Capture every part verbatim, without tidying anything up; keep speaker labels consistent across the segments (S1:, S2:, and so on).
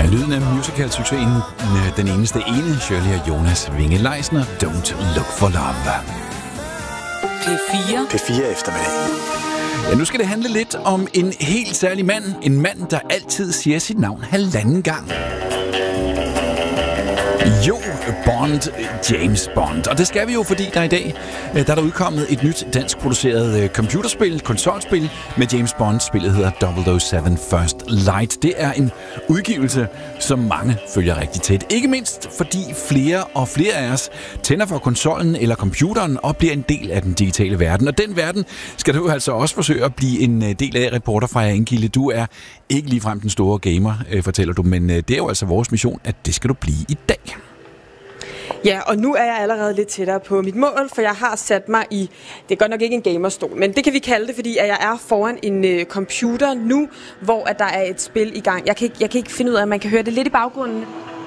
S1: Ja, lyden af musical-succesen, den eneste ene, Shirley og Jonas Winge Leisner, Don't Look for Love.
S2: P fire.
S3: P fire eftermiddag.
S1: Ja, nu skal det handle lidt om en helt særlig mand. En mand, der altid siger sit navn halvanden gang. Jo, Bond, James Bond. Og det skal vi jo, fordi der i dag der er der udkommet et nyt dansk produceret computerspil, konsolspil med James Bond. Spillet hedder double oh seven First Light. Det er en udgivelse, som mange følger rigtig tæt. Ikke mindst fordi flere og flere af os tænder for konsollen eller computeren og bliver en del af den digitale verden. Og den verden skal du altså også forsøge at blive en del af. Reporter fra Enkilde. Du er ikke ligefrem den store gamer, fortæller du, men det er jo altså vores mission, at det skal du blive i dag.
S4: Ja, og nu er jeg allerede lidt tættere på mit mål, for jeg har sat mig i, det er godt nok ikke en gamerstol, men det kan vi kalde det, fordi jeg er foran en øh, computer nu, hvor at der er et spil i gang. Jeg kan, ikke, jeg kan ikke finde ud af, at man kan høre det lidt i baggrunden.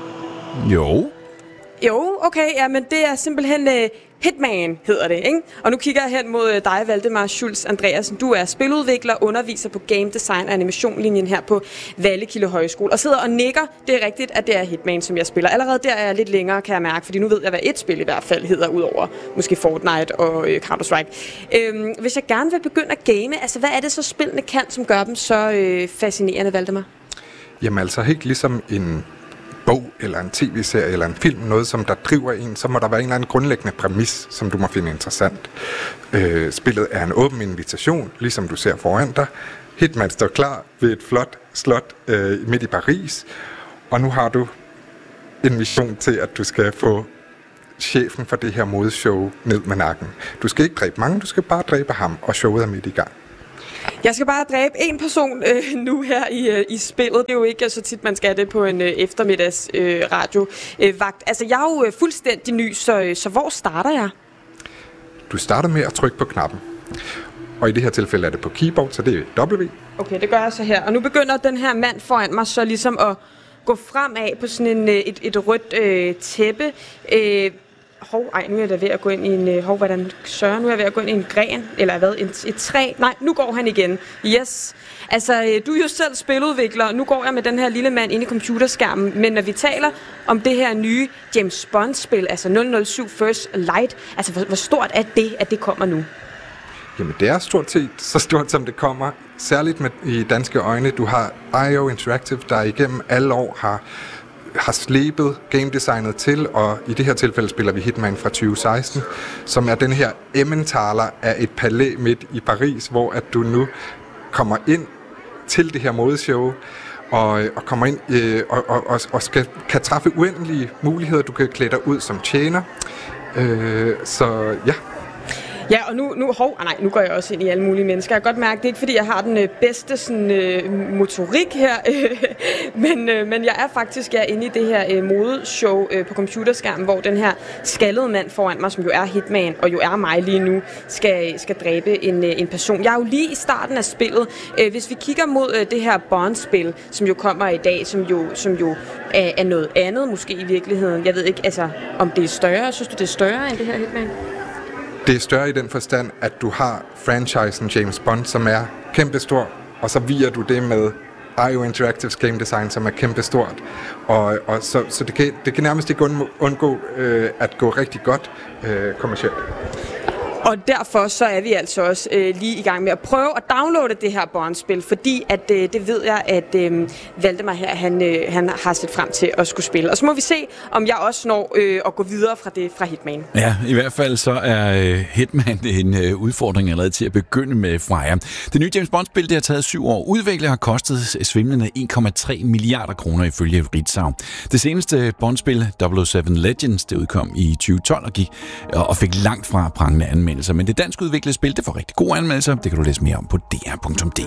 S1: Jo.
S4: Jo, okay, ja, men det er simpelthen øh, Hitman, hedder det, ikke? Og nu kigger jeg hen mod dig, Valdemar Schultz Andreasen. Du er spiludvikler, underviser på Game Design og Animationlinjen her på Vallekilde Højskole, og sidder og nikker. Det er rigtigt, at det er Hitman, som jeg spiller. Allerede der er jeg lidt længere, kan jeg mærke, fordi nu ved jeg, hvad et spil i hvert fald hedder, udover måske Fortnite og øh, Counter-Strike. Øhm, hvis jeg gerne vil begynde at game, altså hvad er det så spillene kan, som gør dem så øh, fascinerende, Valdemar?
S5: Jamen altså helt ligesom en bog, eller en tv-serie, eller en film, noget som der driver en, så må der være en eller anden grundlæggende præmis, som du må finde interessant. Øh, spillet er en åben invitation, ligesom du ser foran dig. Hitman står klar ved et flot slot øh, midt i Paris, og nu har du en mission til, at du skal få chefen for det her modeshow ned med nakken. Du skal ikke dræbe mange, du skal bare dræbe ham, og showet er midt i gang.
S4: Jeg skal bare dræbe en person øh, nu her i, øh, i spillet. Det er jo ikke så tit, man skal det på en øh, eftermiddags øh, radiovagt. Altså, jeg er jo øh, fuldstændig ny, så, øh, så hvor starter jeg?
S5: Du starter med at trykke på knappen. Og i det her tilfælde er det på keyboard, så det er W.
S4: Okay, det gør jeg så her. Og nu begynder den her mand foran mig så ligesom at gå fremad på sådan en, et, et rødt øh, tæppe. Øh, Hov, ej, nu er jeg da ved at gå ind i en... Øh, hov, hvordan sørger nu er jeg ved at gå ind i en gren, eller hvad, et, et træ. Nej, nu går han igen. Yes. Altså, øh, du er jo selv spiludvikler. Nu går jeg med den her lille mand ind i computerskærmen. Men når vi taler om det her nye James Bond-spil, altså double oh seven First Light, altså, hvor, hvor stort er det, at det kommer nu?
S5: Jamen, det er stort set så stort, som det kommer. Særligt med i danske øjne. Du har I O Interactive, der igennem alle år har... har slebet gamedesignet til, og i det her tilfælde spiller vi Hitman fra tyve seksten, som er den her emmentaler af et palæ midt i Paris, hvor at du nu kommer ind til det her modeshow, og, og kommer ind øh, og, og, og skal, kan træffe uendelige muligheder. Du kan klæde dig ud som tjener. Øh, så ja.
S4: Ja, og nu, nu, hov, ah, nej, nu går jeg også ind i alle mulige mennesker. Jeg kan godt mærke, det er ikke fordi, jeg har den øh, bedste sådan, øh, motorik her, men, øh, men jeg er faktisk jeg er inde i det her øh, modeshow øh, på computerskærmen, hvor den her skaldede mand foran mig, som jo er Hitman, og jo er mig lige nu, skal, skal dræbe en, øh, en person. Jeg er jo lige i starten af spillet. Øh, hvis vi kigger mod øh, det her Bond-spil, som jo kommer i dag, som jo, som jo er, er noget andet måske i virkeligheden. Jeg ved ikke, altså, om det er større. Synes du, det er større end det her Hitman?
S5: Det er større i den forstand, at du har franchisen James Bond, som er kæmpestor, og så viger du det med I O Interactives Game Design, som er kæmpestort. Og, og så, så det, kan, det kan nærmest ikke undgå øh, at gå rigtig godt øh, kommercielt.
S4: Og derfor så er vi altså også øh, lige i gang med at prøve at downloade det her Bond-spil, fordi at, øh, det ved jeg, at øh, Valdemar her, han, øh, han har set frem til at skulle spille. Og så må vi se, om jeg også når øh, at gå videre fra det fra Hitman.
S1: Ja, i hvert fald så er øh, Hitman en øh, udfordring allerede til at begynde med fra jer. Det nye James Bond-spil, det har taget syv år. Udviklet har kostet svimlende en komma tre milliarder kroner ifølge Ritzau. Det seneste Bond-spil, double oh seven Legends, det udkom i tyve tolv og, gik, og fik langt fra prangende anmeldelser. Men det dansk udviklede spil, det får rigtig gode anmeldelser. Det kan du læse mere om på d r punktum d k.